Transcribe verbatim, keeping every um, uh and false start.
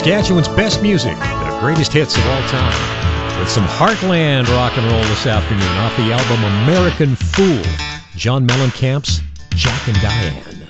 Saskatchewan's best music, the greatest hits of all time. With some Heartland rock and roll this afternoon off the album American Fool, John Mellencamp's Jack and Diane.